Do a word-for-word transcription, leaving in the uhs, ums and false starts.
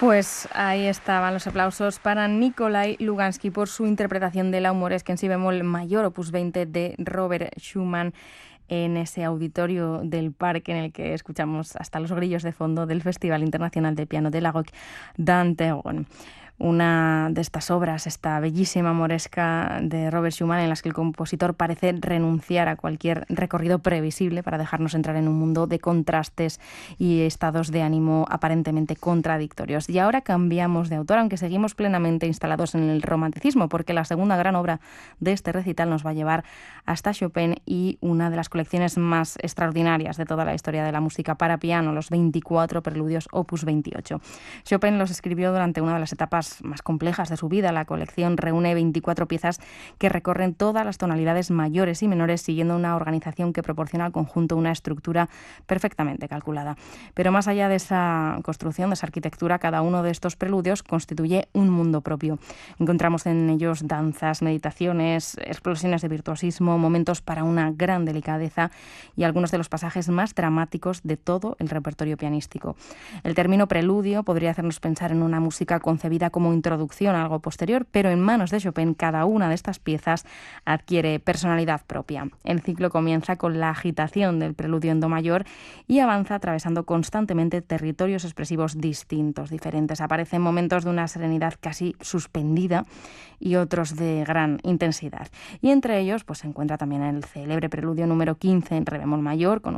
Pues ahí estaban los aplausos para Nikolai Lugansky por su interpretación de la Humoresque en si bemol mayor, opus veinte de Robert Schumann, en ese auditorio del parque en el que escuchamos hasta los grillos de fondo del Festival Internacional de Piano de la Roque d'Anteron. Una de estas obras, esta bellísima moresca de Robert Schumann, en las que el compositor parece renunciar a cualquier recorrido previsible para dejarnos entrar en un mundo de contrastes y estados de ánimo aparentemente contradictorios. Y ahora cambiamos de autor, aunque seguimos plenamente instalados en el romanticismo, porque la segunda gran obra de este recital nos va a llevar hasta Chopin y una de las colecciones más extraordinarias de toda la historia de la música para piano, los veinticuatro preludios opus veintiocho. Chopin los escribió durante una de las etapas más complejas de su vida. La colección reúne veinticuatro piezas que recorren todas las tonalidades mayores y menores, siguiendo una organización que proporciona al conjunto una estructura perfectamente calculada. Pero más allá de esa construcción, de esa arquitectura, cada uno de estos preludios constituye un mundo propio. Encontramos en ellos danzas, meditaciones, explosiones de virtuosismo, momentos para una gran delicadeza y algunos de los pasajes más dramáticos de todo el repertorio pianístico. El término preludio podría hacernos pensar en una música concebida como introducción a algo posterior, pero en manos de Chopin cada una de estas piezas adquiere personalidad propia. El ciclo comienza con la agitación del preludio en do mayor y avanza atravesando constantemente territorios expresivos distintos, diferentes. Aparecen momentos de una serenidad casi suspendida y otros de gran intensidad. Y entre ellos pues se encuentra también el célebre preludio número quince en re bemol mayor, con